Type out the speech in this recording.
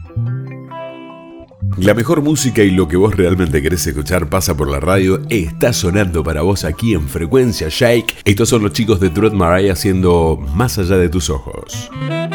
La mejor música y lo que vos realmente querés escuchar pasa por la radio. Está sonando para vos aquí en Frecuencia Shake. Estos son los chicos de Dread Marai haciendo Más allá de tus ojos.